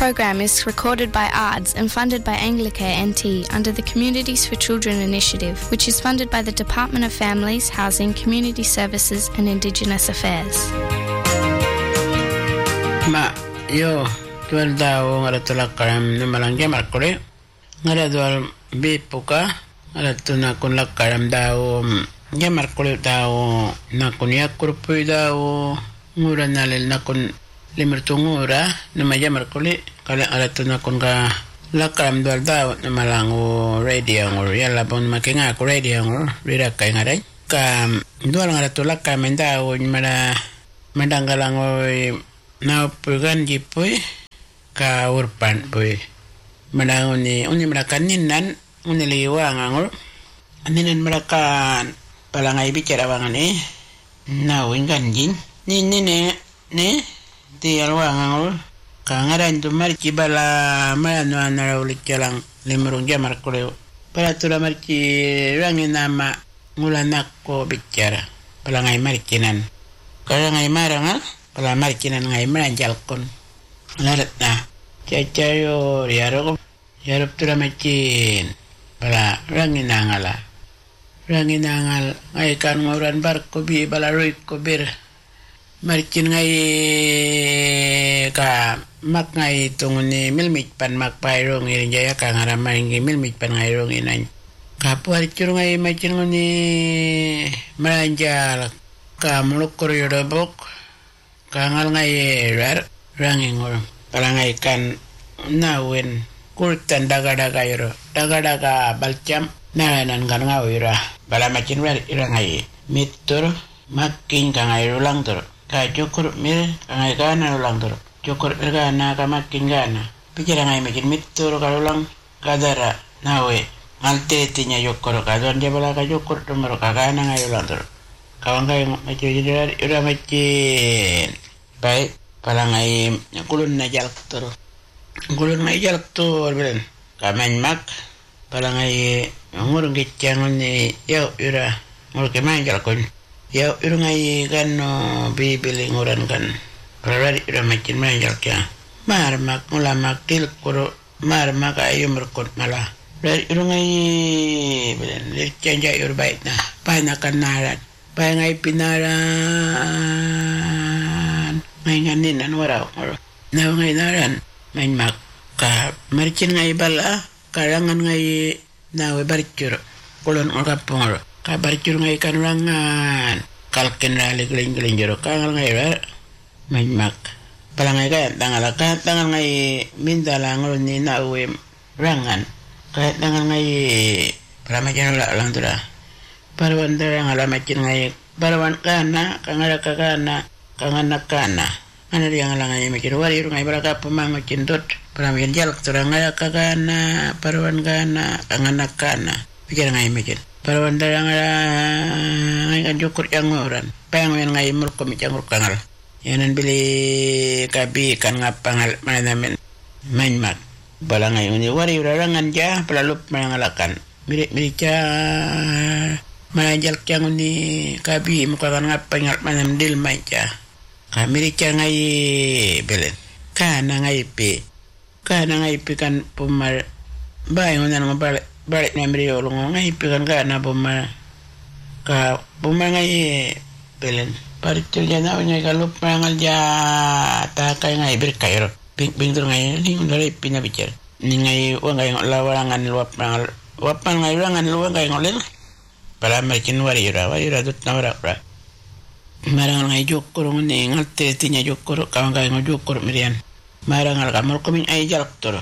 program is recorded by ARDS and funded by Anglicare NT under the Communities for Children initiative, which is funded by the Department of Families, Housing, Community Services and Indigenous Affairs. Yo tual daw ngara tulak karam numalangge markore ngara dual bipuka ngara tuna kunlak karam daw nge markore daw nakun yakurpu daw ngura nalil nakun limertungura numaya markole kala ala tuna kun ka lakam dual daw numalango radio ngor yalla bon makinga ko radio ngor rira kay ngaray ka dual ngara tulak kamen daw mara madanggalango na pugan gipoy ka urpan poy manangon ni uni marakanin nan uni liwang angor aninan marakan palangay bicara wangan na wingan jin ni di alwang angor ka ngaran tu marci bala malano anaraw lityalang limurong jamar kuleo para tula marci rangin nama ngulanak ko bicara palangay marcinan kaya ngay marangal pala marcinan ngay maranjalkon larat na cacayo yarok tura macin pala ranginangal ngay kan ngoran barko bi bala roy ko bir marcin ngay ka mak ngay tunguni milmit pan mak pairong irin jaya ka ngaramay ngi milmit pan ngay rong inay kapuar cur ngay macin nguni maranjal ka muluk koryodobok kangal ngay rangingor palangay kan nawen kultan daga balcam naranan kan ngawira bala macin wer irangay mitur makin kangay rulang tur ka cukur mir kangay kana rulang tur cukur mir kana ka makin kana pikir ngay macin mitur karulang kadara nawe ngaltetinya yukur kadon dia bala ka cukur tumur ka kana ngay rulang tur kawan kay macin ira macin baik palangay kulun na jalak tur belen kamen mak palangay ngurung gicang ni yaw ira ngurung keman jalakon yaw ira ngay kano bibili nguran kan palari ira macin man jalakya marmak ngulamak tilkuro marmak ayo merkot malah palari ira ngay belen lircanja ira baik na panakan narat pangay pinaran ngay nganin waraw na ngay naran may mak ka marcin ngay bala karangan ngay nawe barcur kulon kapungor ka barcur ngay kanurangan kalken rali geling jero kangal ngay may mak pala ngay kaya tangal ngay mindalangol ni nawe rangan kaya tangal ngay para macin lang tura parawan tura ngala macin ngay parawan kana kangala kakana kanganak kana ana yang langay macin wari ngay baraka pamang macin dot para macin jalak turang ngala kakana parawan kana kanganak kana pikir ngay macin parawan darang ngay kan jukur yang ngoran pang ngay mulko macang kangal yanan bili kabi kan ngapangal manamen mainmat bala ngay uni wari rarangan ja palalup mangalakan mirip ca manajal kyang uni kabi mukakan ngapangal manam dil maica kamiri ca ngay belen kana ngay pi kan pumar bay ngonan balik na miri olong ngay pi kan kana pumar ka pumar ngay belen paricil jana ngay kalup mangal ja ta kay ngay berkairo ping tur ngay ning dari pina bicar ni ngay wa ngay lawarangan luap mangal wapan ngay rangan luang ngay ngolel pala marcin wari ura dut nawara pra marangal ngay jukur ni ngalte tinya jukur kawan ngay jukur mirian marangal kamul kumin ay jalak tur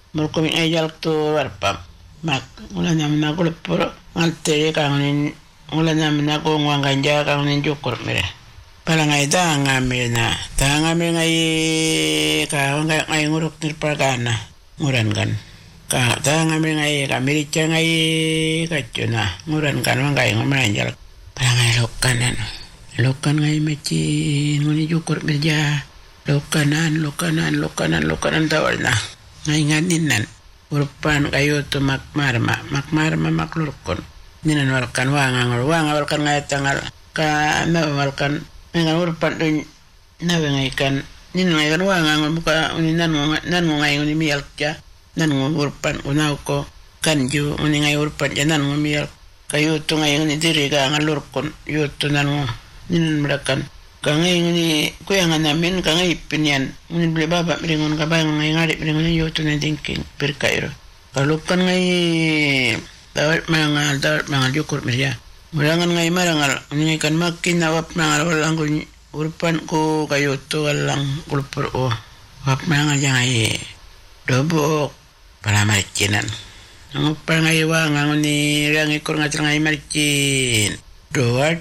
warpam mak ulan namin ako lepuro ngalte kangunin ulan namin ako ngwanganja kangunin jukur mire pala ngay tangamil ngay kawan ngay nguruk nirpagana nguran kan ka tangamil ngay kamiricha ngay kacuna nguran kan ngay ngomanjal pala ngay lokan ngay macin nguni jukur mirja lokanan tawal na ngay nganinan urpan kayo to makmarma maklurkon ninan walkan walkan ngay tangal ka nawalkan ngay urpan dun nawe ngay kan nin ngai kan wanga muka uni nan ngai uni mial ja nan ngurpan unau ko kanju uni ngai urpan ja nan mial kayu tu ngai uni diri ga ngalur kon yu tu nan nin merakan kangai uni kuyangan namin kangai pinian uni beli baba meringon ka bayang ngai ngari meringon yu tu nan dingking perkairo kalau kan ngai dawat mangal jukur meria murangan ngai marangal uni kan makin nawap mangal walang urpan ko kayo to lang kulpur o wap mangal jangai dobok para marcinan ang pangai wangang ni rang ikor ngatil ngai marcin doat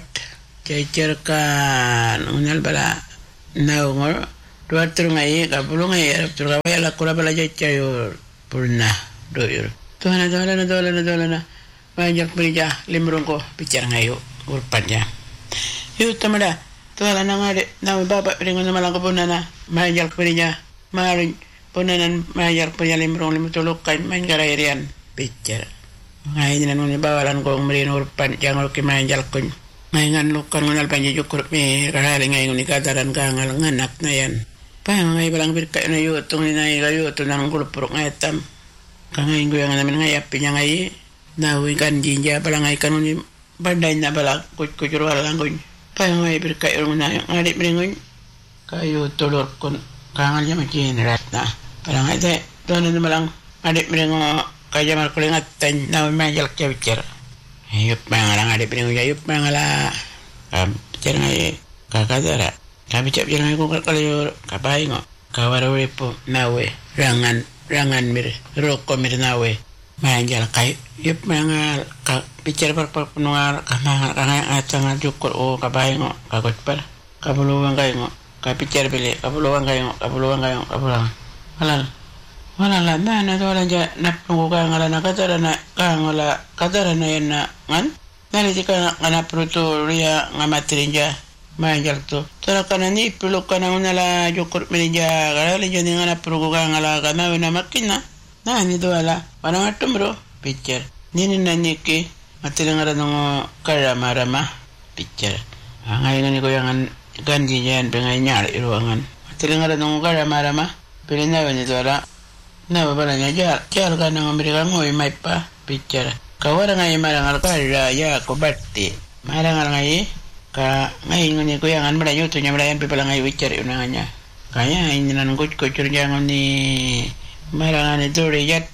cecerkan unal bala naungor doat ngai kapulung ngai tur kawai la kura bala cecer purna doyur dolana banyak berja limrung ko bicara ngayo urpannya yuk tamada tuala nangade nama bapak dengan malang kepunana banyak berja maring punanan banyak berja limrung limutulukan main garayrian bicara ngai nan ni bawalan ko merin urpan jangan ke manjal kun maingan lukan ngal panji jukur me karale ngai nguni kadaran kangal nganak nayan pangai balang birkai na yu tung ni nai gayu tunang kulpuruk ngaitam kangai ngo yang namin ngai apinya ngai nawi kan jinja balang ngai kanuni bandai na balak kucur walang kun pangai birkai urung na ngadik meringun kayu tulur kun kangalnya macin ratna balang ngai te donan balang adik meringo kaya mal kulingat tan nawi manjal kewcer ayup mangalang adik meringo ayup mangala bicara ngai kakadara kami cak bicara ngai ko kalio kapai ngo kawarwe po nawe rangan mir roko mir nawe manjal kai yup mangal ka bicara par penungal kangai atang jukur o kapai ngo kakot par kabuluang kai ngo ka bicara beli kabuluang kai ngo kabuluang halal wala mana to lanja napungu ka ngala na katara na yana ngan nari tika ngana pruto ria ngamatrinja manjal to tara kana ni pulu kana unala jukur menja kala lenja ngana prugo ka ngala kana wena makina na ni to ala wana matumro picture nini naniki matengara no marama picture angai ngani ko yangan ganji jan pengai nyal iruangan matengara no marama pelena wena to ala na babalanya jar kana ngomrika ngoi maipa bicara kawara ngai marangal kara ya ko batti marangal ngai ka ngai ngoni ko yang anbara yutu nyamrayan pipala ngai bicara unanganya kaya ini nan kucur jangan ni marangal dore yat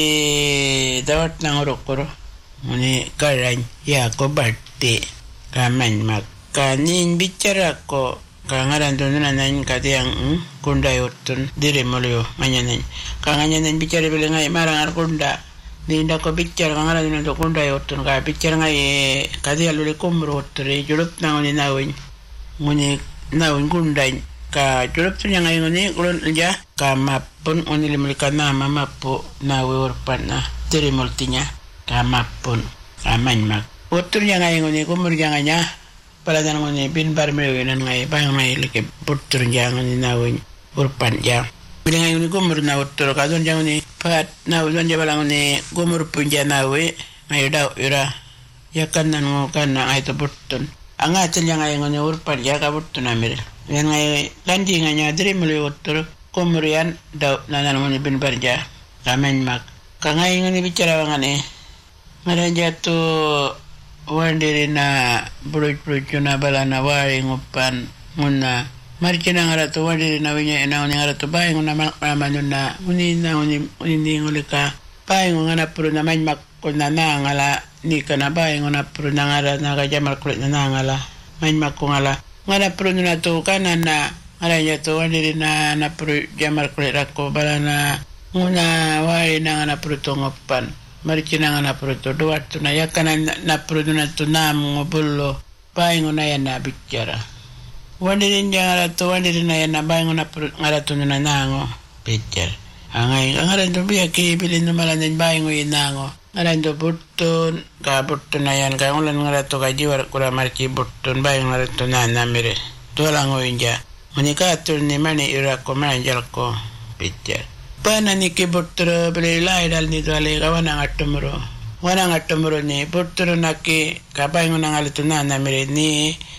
bicara dawat nang rokoro ngoni kara ya ko batti kaman makanin bicara ko kangaran tu nanan katiang kunda yutun diri mulio manyanan kanganyanan bicara bilangai marang arkunda ninda ko bicara kangaran tu kunda yutun ka bicara ngai kati aluli kumru tri julup nangoni nawin ngoni nawin kunda ka julup tu nyangai ngoni kulun ja ka mapun ngoni limulika nama mapu nawi urpan na diri multinya ka mapun aman mak utur nyangai ngoni kumur janganya pala dan ngoni bin bar mewenan ngai bang ngai leke putur jangan ni nawin urpan jang bila ngai ngoni gumur na utur kadon jangan ni pat na udon jabalang ni gumur punja nawe ngai daw ira ya kan nan ngokan na ai to putun anga chen jang ngai ngoni urpan ja ka putun amir yan ngai landi nganya dri muli utur gumurian daw nanan ngoni bin bar ja kamen mak kangai ngoni bicara ngane ngaran jatuh wandiri na buruj na balana wari ngupan nguna marikina ngaratu wandiri na winya ina uni ngaratu bayi nguna malamanun na uni ngulika bayi nguna puru na manyak kuna na ngala nika na bayi nguna puru na ngara na kajamal kulit na ngala manyak ko ngala ngana puru na tu kanan na ngala niya tu wandiri na puru jamal kulit ako balana nguna wari na ngana puru tu ngupan marikina ngana pruto duat tu na yakana na pruto na tu nam ngobullo baingo na yan na bicara wandirin jangara tu wandirin na yan na baingo na pruto ngara tu na nango bicara angay ngaran tu biya kibilin na malanin baingo inango ngaran tu butun ka butun na yan kaya ngulan ngara tu kajiwar kura mariki butun baingo ngara tu na namire tu alango inja unika tu ni mani irako manjal ko bicara pana ni ke butro beli lai dal ni dale kawana ngatumro ni butro na ke kapai ngona ngalitu na mire ni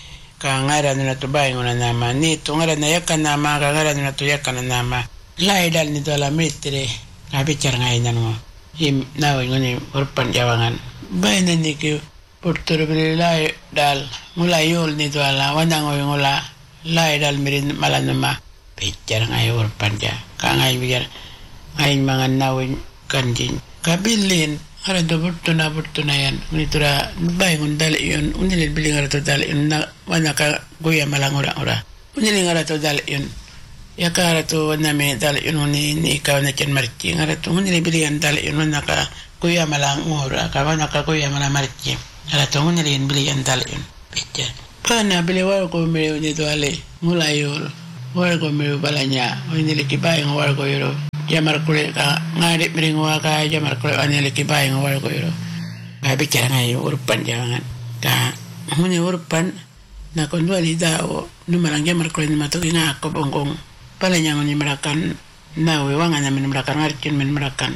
ngaran na to baing na nama ni to ngaran na yakan nama ngaran na to yakan na nama lai dal ni to la mitre ka bicar ngai nan ngo him nawi ngoni urpan jawangan bain ni ke portur beli lai dal mulai yol ni to la wanang ngola lai dal mirin malanama bicar ngai urpan ja ka ngai biar ngai mangan nawi kanjin kabilin ara do burtuna yan unitura baingun dal yon unilil bilingar to dal yon na wanaka goya malangura ora unilingar to dal yon yakara to waname dal yon ni ka na chen marchi ngara to unilil bilian dal yon wanaka goya malangura ka wanaka goya malamarchi ara to unilil bilian dal yon picture pana biliwar ko me ni to ale mulayol war ko me balanya unilil kibaing war ko yoro jamar kule ka ngari miringwa ka jamar kule anele kibai ngawar ko yoro ka bicara ngai urpan jangan ka huni urpan na kondua lidao numarang jamar kule ni matoki nga ko bongkong pala nyang ni merakan na wewanga na min merakan ngarkin min merakan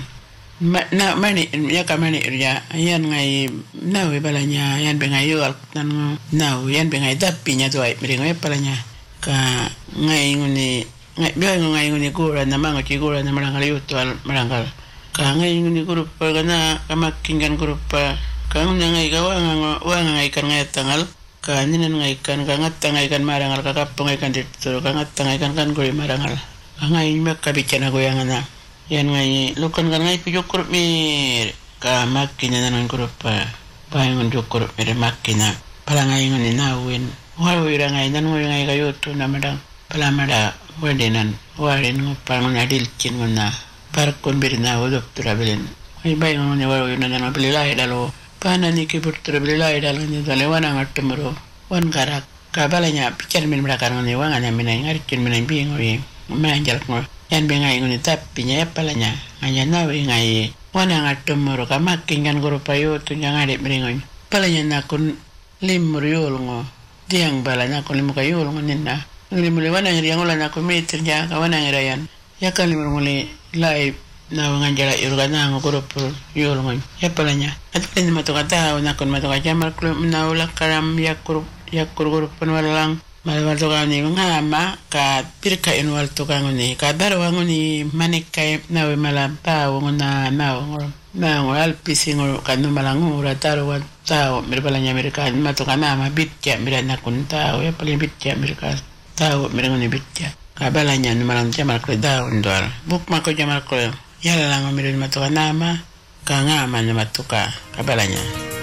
na mani ya ka mani ya yan ngai na we balanya yan bengai yol nan na yan bengai tapi nya tuai miringwa palanya ka ngai nguni ngai nguni gura na mango gura na marangal yutual marangal ka ngai nguni grupa kana kamakingan grupa ka ngai wanga ngai kan ngai tangal ka ninan ngai kan ka ngai kan marangal ka kapong ngai kan dituro ka ngai kan guri marangal ka ngai makka bicana goyangana yan ngai lukan kan ngai pijuk grup mir ka makina nan grupa paingon jukur mir makina pala ngai nguni nawin wawira ngai nan ngai ka yutu na madang pala mada wadenan warin ngopang adil kin ngona parkon birna wodop trabelen ay bay ngone waro yuna na bililay dalo pana ni ke putra bililay dalo ni dale wana ngatumro wan garak kabalanya picar min merakan ngone wanga na minay ngarkin minay bingoy manjal ko yan bengay ngone tapinya palanya anya nawe ngai wana ngatumro kamakin kan guru payo tunya ngade meringoy palanya nakun limriyol ngo diang balanya ko limukayol ngoninna ngili muli wana ngiri yangola na kumitir ja ka wana ngira yan ya kali muli live na wanganjala irugana ngokoropo yolo ngoy ya palanya atpin matokata na kon matokaja marklo na ula karam yakur grup panwalang malwal to kani ngama ka pirka inwal to kangoni ka darwa ngoni manikai na we malapa ngona na ngol pisingol kanu malangu rataro tao mirbalanya mereka matokana ma bitja mirana kun tao ya paling bitja mereka tao mirangoni bitja kabalanya numalang jamal ko daw ndor buk mako jamal ko yala lang mirin matuka nama ka ngama na matuka kabalanya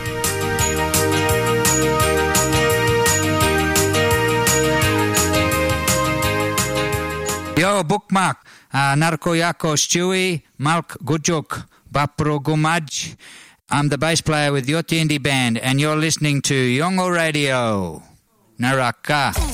Yo bookmark Narko Yako Stewie Malk Gujuk Bapro Gumaj. I'm the bass player with Yotindi Band and you're listening to Yongo Radio Naraka.